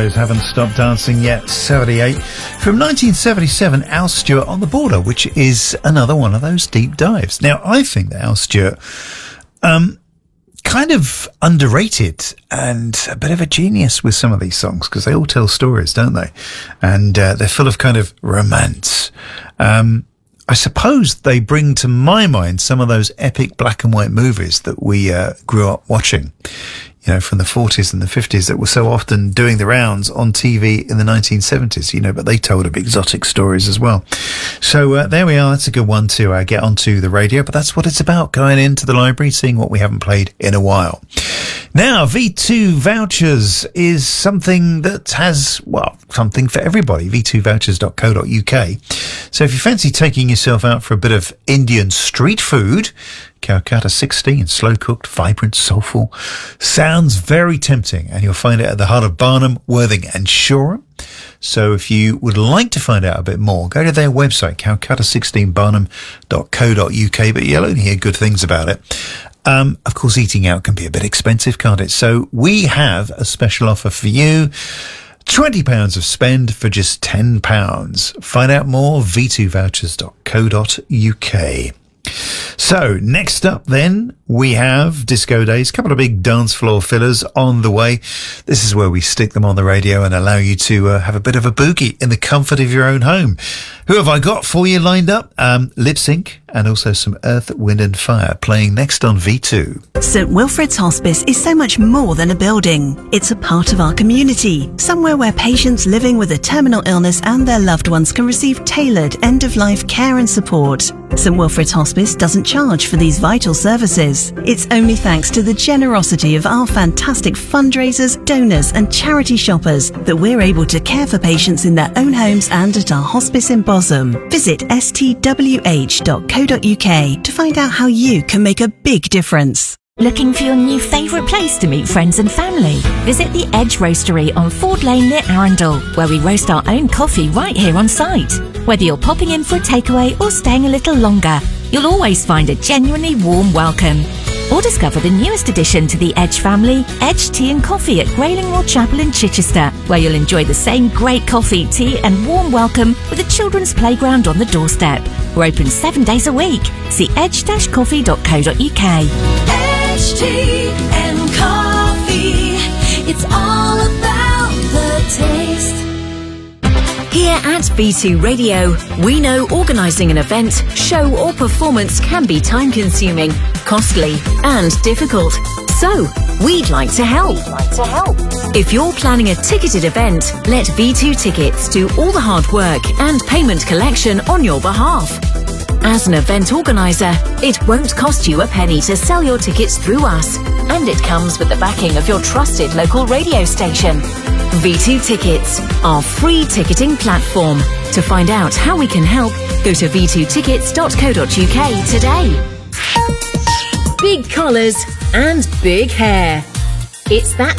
those Haven't Stopped Dancing Yet, 78. From 1977, Al Stewart on the Border, which is another one of those deep dives. Now, I think that Al Stewart, kind of underrated and a bit of a genius with some of these songs, because they all tell stories, don't they? And they're full of kind of romance. I suppose they bring to my mind some of those epic black and white movies that we grew up watching, you know, from the 40s and the 50s, that were so often doing the rounds on TV in the 1970s, you know, but they told of exotic stories as well. So there we are. That's a good one to get onto the radio, but that's what it's about, going into the library, seeing what we haven't played in a while. Now, V2 Vouchers is something that has, well, something for everybody, v2vouchers.co.uk. So if you fancy taking yourself out for a bit of Indian street food, Calcutta 16, slow-cooked, vibrant, soulful, sounds very tempting, and you'll find it at the heart of Barnham, Worthing and Shoreham. So if you would like to find out a bit more, go to their website, calcutta16barnham.co.uk, but you'll only hear good things about it. Of course, eating out can be a bit expensive, can't it? So we have a special offer for you. £20 of spend for just £10. Find out more, v2vouchers.co.uk. So next up then, we have Disco Days, a couple of big dance floor fillers on the way. This is where we stick them on the radio and allow you to have a bit of a boogie in the comfort of your own home. Who have I got for you lined up? Lip Sync and also some Earth, Wind and Fire playing next on V2. St Wilfrid's Hospice is so much more than a building. It's a part of our community, somewhere where patients living with a terminal illness and their loved ones can receive tailored end-of-life care and support. St Wilfrid's Hospice doesn't charge for these vital services. It's only thanks to the generosity of our fantastic fundraisers, donors and charity shoppers that we're able to care for patients in their own homes and at our hospice in Bosham. Visit stwh.co.uk to find out how you can make a big difference. Looking for your new favourite place to meet friends and family? Visit the Edge Roastery on Ford Lane near Arundel, where we roast our own coffee right here on site. Whether you're popping in for a takeaway or staying a little longer, you'll always find a genuinely warm welcome. Or discover the newest addition to the Edge family, Edge Tea and Coffee at Graylingmoor Chapel in Chichester, where you'll enjoy the same great coffee, tea and warm welcome with a children's playground on the doorstep. We're open 7 days a week. See edge-coffee.co.uk. Edge Tea and Coffee, it's all about the taste. Here at V2 Radio, we know organising an event, show or performance can be time-consuming, costly and difficult. So, we'd like to help. If you're planning a ticketed event, let V2 Tickets do all the hard work and payment collection on your behalf. As an event organiser, it won't cost you a penny to sell your tickets through us, and it comes with the backing of your trusted local radio station. V2 Tickets, our free ticketing platform. To find out how we can help, go to v2tickets.co.uk today. Big collars and big hair. It's that